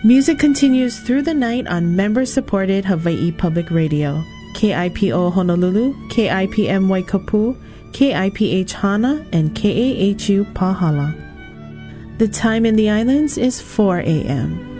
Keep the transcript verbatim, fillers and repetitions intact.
Music continues through the night on member-supported Hawaii Public Radio. K I P O Honolulu, K I P M Waikapu, K I P H Hana, and K A H U Pahala. The time in the islands is four a.m.